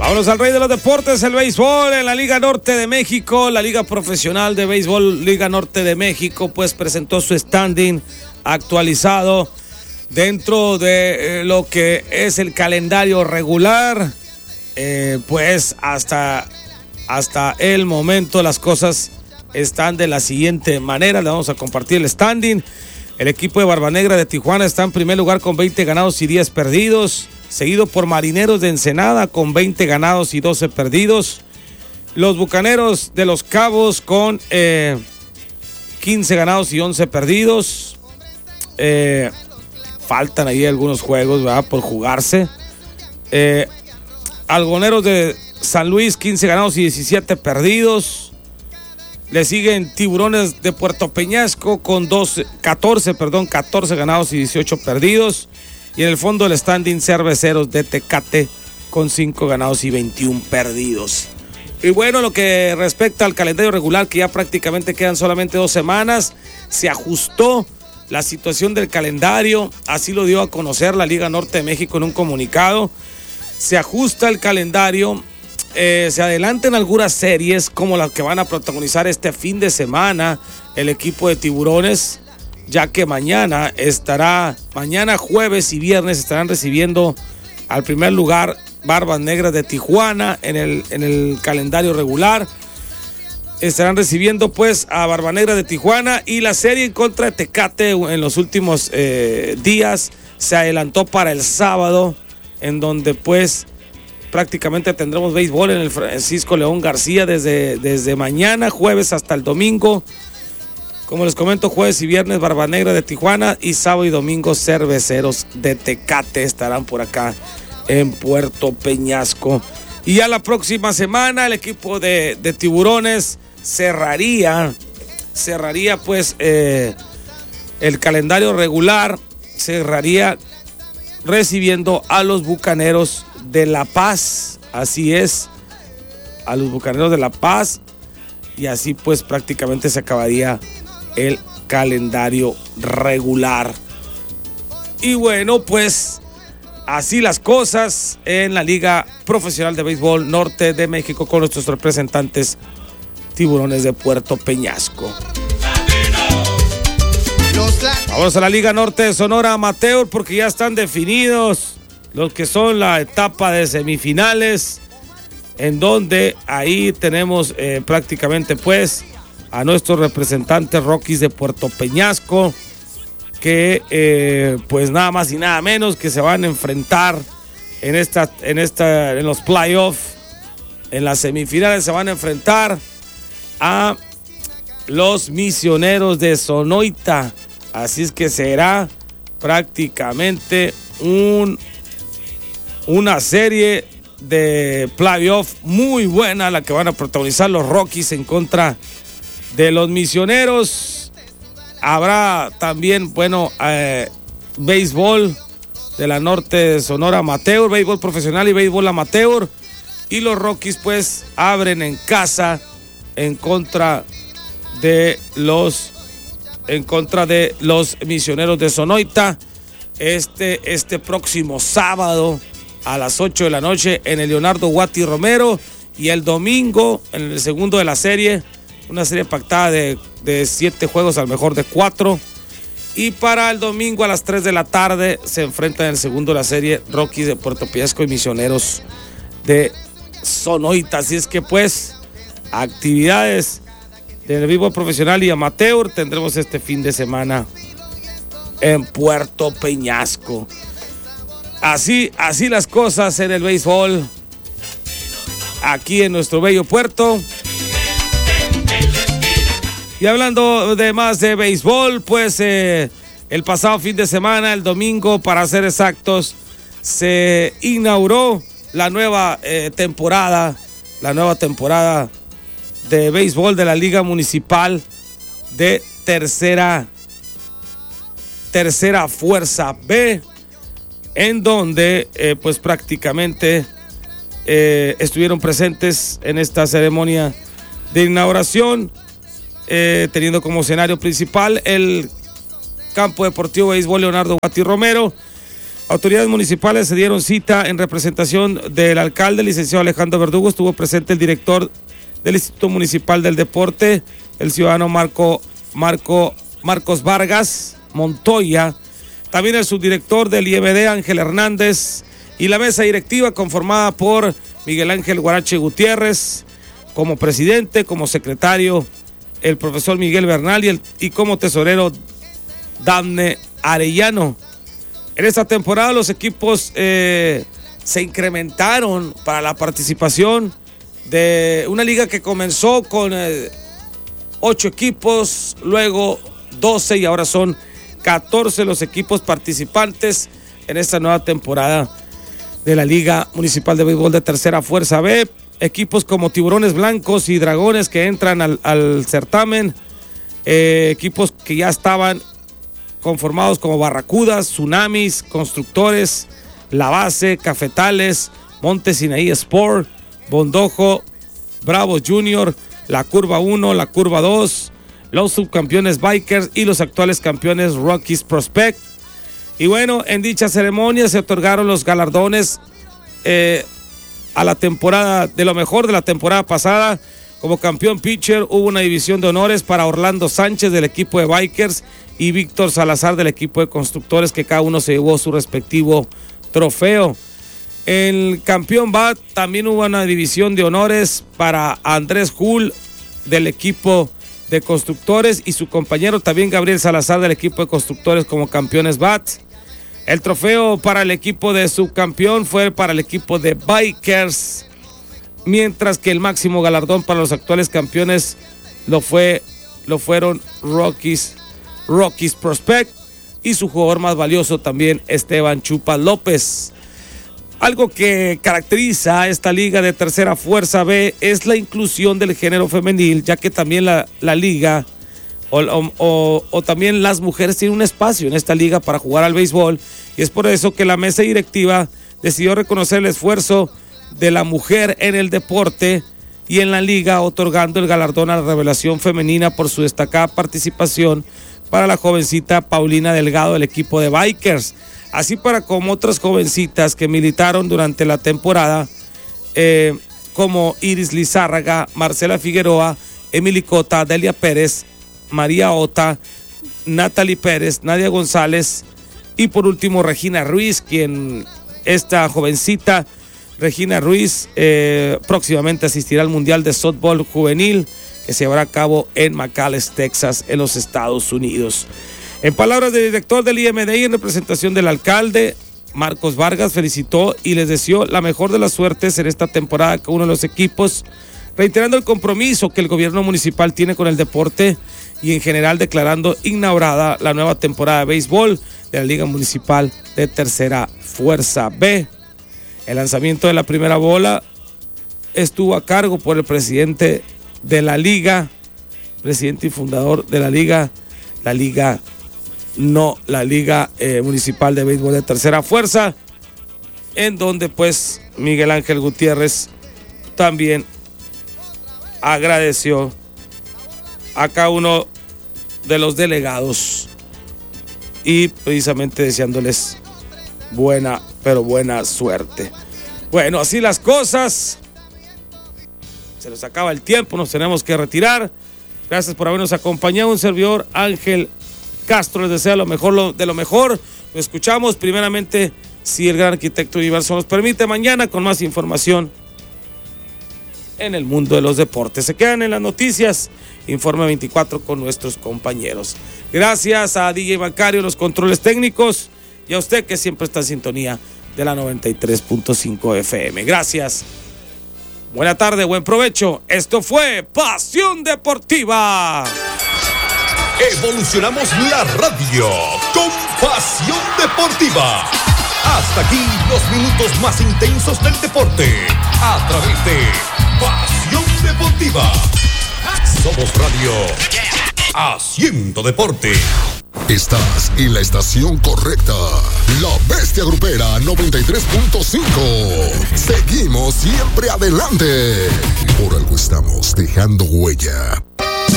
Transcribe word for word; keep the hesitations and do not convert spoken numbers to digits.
Vámonos al rey de los deportes, el béisbol en la Liga Norte de México. La Liga Profesional de Béisbol Liga Norte de México pues presentó su standing actualizado dentro de eh, lo que es el calendario regular. Eh, pues hasta, hasta el momento las cosas están de la siguiente manera. Le vamos a compartir el standing. El equipo de Barba Negra de Tijuana está en primer lugar con veinte ganados y diez perdidos, seguido por Marineros de Ensenada con veinte ganados y doce perdidos. Los Bucaneros de Los Cabos con eh, quince ganados y once perdidos. Eh, faltan ahí algunos juegos, ¿verdad?, por jugarse. Eh, Algoneros de San Luis, quince ganados y diecisiete perdidos. Le siguen Tiburones de Puerto Peñasco con doce, catorce, perdón, catorce ganados y dieciocho perdidos. Y en el fondo del standing, Cerveceros de Tecate con cinco ganados y veintiún perdidos. Y bueno, lo que respecta al calendario regular, que ya prácticamente quedan solamente dos semanas, se ajustó la situación del calendario, así lo dio a conocer la Liga Norte de México en un comunicado. Se ajusta el calendario, eh, se adelantan algunas series como las que van a protagonizar este fin de semana el equipo de Tiburones, ya que mañana estará, mañana jueves y viernes estarán recibiendo al primer lugar Barbas Negras de Tijuana en el, en el calendario regular. Estarán recibiendo pues a Barba Negra de Tijuana, y la serie en contra de Tecate en los últimos eh, días se adelantó para el sábado, en donde pues prácticamente tendremos béisbol en el Francisco León García desde, desde mañana jueves hasta el domingo. Como les comento, jueves y viernes Barba Negra de Tijuana, y sábado y domingo Cerveceros de Tecate estarán por acá en Puerto Peñasco. Y ya la próxima semana el equipo de, de Tiburones cerraría, cerraría pues eh, el calendario regular, cerraría recibiendo a los Bucaneros de La Paz. Así es, a los Bucaneros de La Paz, y así pues prácticamente se acabaría el calendario regular. Y bueno, pues así las cosas en la Liga Profesional de Béisbol Norte de México con nuestros representantes Tiburones de Puerto Peñasco. Vamos a la Liga Norte de Sonora Amateur, porque ya están definidos los que son la etapa de semifinales, en donde ahí tenemos eh, prácticamente pues a nuestros representantes Rockies de Puerto Peñasco, que eh, pues nada más y nada menos que se van a enfrentar en esta, en esta, en los playoffs, en las semifinales se van a enfrentar a los Misioneros de Sonoita. Así es que será prácticamente un, una serie de playoff muy buena la que van a protagonizar los Rockies en contra de los Misioneros. Habrá también, bueno, eh, béisbol de la Norte de Sonora Amateur, béisbol profesional y béisbol amateur. Y los Rockies pues abren en casa en contra de los en contra de los Misioneros de Sonoita este, este próximo sábado a las ocho de la noche en el Leonardo Guati Romero, y el domingo en el segundo de la serie, una serie pactada de, de siete juegos al mejor de cuatro, y para el domingo a las tres de la tarde se enfrentan en el segundo de la serie Rockies de Puerto Peñasco y Misioneros de Sonoita. Así es que pues actividades del béisbol profesional y amateur tendremos este fin de semana en Puerto Peñasco. Así, así las cosas en el béisbol aquí en nuestro bello puerto. Y hablando de más de béisbol, pues eh, el pasado fin de semana, el domingo para ser exactos, se inauguró la nueva eh, temporada, la nueva temporada de béisbol de la Liga Municipal de Tercera, tercera Fuerza B, en donde eh, pues prácticamente eh, estuvieron presentes en esta ceremonia de inauguración, eh, teniendo como escenario principal el Campo Deportivo Béisbol Leonardo Guati Romero, Autoridades municipales se dieron cita en representación del alcalde, licenciado Alejandro Verdugo. Estuvo presente el director del Instituto Municipal del Deporte, el ciudadano Marco, Marco, Marcos Vargas Montoya, también el subdirector del I M D, Ángel Hernández, y la mesa directiva conformada por Miguel Ángel Guarache Gutiérrez, como presidente, como secretario, el profesor Miguel Bernal y, el, y como tesorero Dafne Arellano. En esta temporada los equipos eh, se incrementaron para la participación de una liga que comenzó con eh, ocho equipos, luego doce y ahora son catorce los equipos participantes en esta nueva temporada de la Liga Municipal de Béisbol de Tercera Fuerza B. Equipos como Tiburones Blancos y Dragones que entran al, al certamen, eh, equipos que ya estaban conformados como Barracudas, Tsunamis, Constructores, La Base, Cafetales, Monte Sinaí Sport, Bondojo, Bravos Junior, la Curva uno, la Curva dos, los subcampeones Bikers y los actuales campeones Rockies Prospect. Y bueno, en dicha ceremonia se otorgaron los galardones eh, a la temporada, de lo mejor de la temporada pasada. Como campeón pitcher hubo una división de honores para Orlando Sánchez del equipo de Bikers y Víctor Salazar del equipo de Constructores, que cada uno se llevó su respectivo trofeo. El campeón bat también hubo una división de honores para Andrés Hull del equipo de Constructores y su compañero también Gabriel Salazar del equipo de Constructores como campeones bat. El trofeo para el equipo de subcampeón fue para el equipo de Bikers, mientras que el máximo galardón para los actuales campeones lo fue lo fueron Rockies Rockies Prospect y su jugador más valioso también Esteban Chupa López. Algo que caracteriza a esta liga de Tercera Fuerza B es la inclusión del género femenil, ya que también la, la liga o, o, o también las mujeres tienen un espacio en esta liga para jugar al béisbol, y es por eso que la mesa directiva decidió reconocer el esfuerzo de la mujer en el deporte y en la liga, otorgando el galardón a la revelación femenina por su destacada participación para la jovencita Paulina Delgado del equipo de Bikers, así para como otras jovencitas que militaron durante la temporada, eh, como Iris Lizárraga, Marcela Figueroa, Emily Cota, Delia Pérez, María Ota, Natalie Pérez, Nadia González y por último Regina Ruiz, quien esta jovencita Regina Ruiz eh, próximamente asistirá al Mundial de Softball Juvenil que se llevará a cabo en McAllen, Texas, en los Estados Unidos. En palabras del director del I M D y en representación del alcalde, Marcos Vargas felicitó y les deseó la mejor de las suertes en esta temporada con uno de los equipos, reiterando el compromiso que el gobierno municipal tiene con el deporte y en general declarando inaugurada la nueva temporada de béisbol de la Liga Municipal de Tercera Fuerza B. El lanzamiento de la primera bola estuvo a cargo por el presidente de la liga, presidente y fundador de la liga, la liga, no, la Liga eh, Municipal de Béisbol de Tercera Fuerza, en donde pues Miguel Ángel Gutiérrez también agradeció a cada uno de los delegados y precisamente deseándoles buena, pero buena suerte. Bueno, así las cosas. Se nos acaba el tiempo, nos tenemos que retirar. Gracias por habernos acompañado. Un servidor, Ángel Castro, les desea lo mejor lo, de lo mejor. Lo escuchamos primeramente, si el gran arquitecto universo nos permite, mañana con más información en el mundo de los deportes. Se quedan en las noticias, Informe veinticuatro con nuestros compañeros. Gracias a D J Macario, los controles técnicos, y a usted que siempre está en sintonía de la noventa y tres punto cinco F M. Gracias. Buena tarde, buen provecho. Esto fue Pasión Deportiva. Evolucionamos la radio con Pasión Deportiva. Hasta aquí los minutos más intensos del deporte a través de Pasión Deportiva. Somos radio haciendo deporte. Estás en la estación correcta. La Bestia Grupera noventa y tres punto cinco. Seguimos siempre adelante. Por algo estamos dejando huella.